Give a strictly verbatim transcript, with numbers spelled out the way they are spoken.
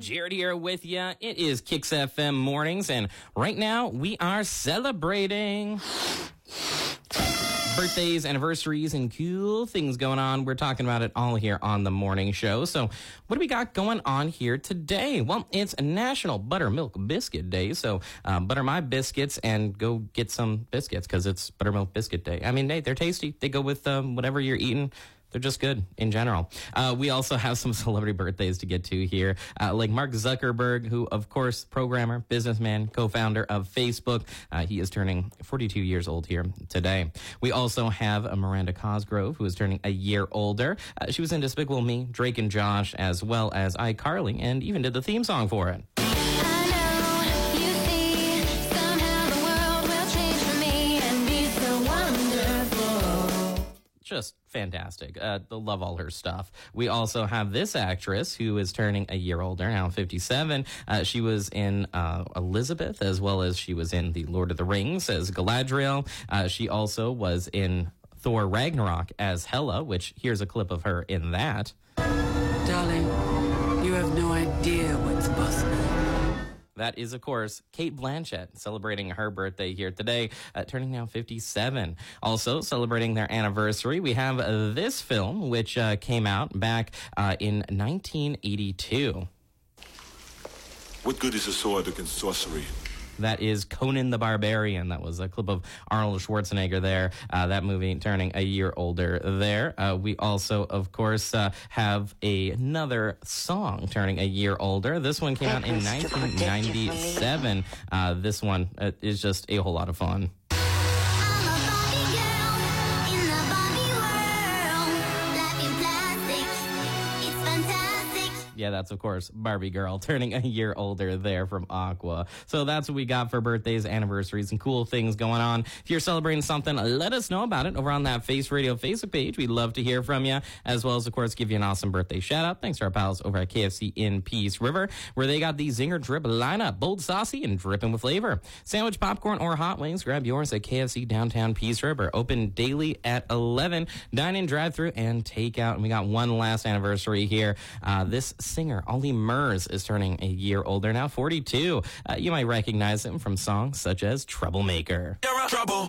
Jared here with you. It is Kicks F M Mornings, and right now we are celebrating birthdays, anniversaries, and cool things going on. We're talking about it all here on the morning show. So what do we got going on here today? Well, it's National Buttermilk Biscuit Day. So uh, butter my biscuits and go get some biscuits because it's Buttermilk Biscuit Day. I mean, they, they're tasty. They go with um, whatever you're eating. They're just good in general. Uh, we also have some celebrity birthdays to get to here, uh, like Mark Zuckerberg, who, of course, programmer, businessman, co-founder of Facebook. Uh, he is turning forty-two years old here today. We also have a Miranda Cosgrove, who is turning a year older. Uh, she was in Despicable Me, Drake and Josh, as well as iCarly, and even did the theme song for it. Just fantastic. Uh, love all her stuff. We also have this actress who is turning a year older, now fifty-seven. Uh, she was in uh, Elizabeth, as well as she was in The Lord of the Rings as Galadriel. Uh, she also was in Thor Ragnarok as Hela, which here's a clip of her in that. Darling, you have no idea what's possible. That is, of course, Cate Blanchett celebrating her birthday here today, uh, turning now fifty-seven. Also celebrating their anniversary, we have uh, this film, which uh, came out back uh, in nineteen eighty-two. What good is a sword against sorcery? That is Conan the Barbarian. That was a clip of Arnold Schwarzenegger there. Uh, that movie turning a year older there. Uh, we also, of course, uh, have a, another song turning a year older. This one came out in nineteen ninety-seven. Uh, this one uh, is just a whole lot of fun. Yeah, that's, of course, Barbie Girl turning a year older there from Aqua. So that's what we got for birthdays, anniversaries, and cool things going on. If you're celebrating something, let us know about it over on that Face Radio Facebook page. We'd love to hear from you, as well as, of course, give you an awesome birthday shout-out. Thanks to our pals over at K F C in Peace River, where they got the Zinger Drip lineup, bold, saucy, and dripping with flavor. Sandwich, popcorn, or hot wings, grab yours at K F C downtown Peace River. Open daily at eleven. Dine-in, drive-through, and take-out. And we got one last anniversary here. Uh, this singer Ollie Murs is turning a year older now, forty-two. Uh, you might recognize him from songs such as Troublemaker. You're a trouble.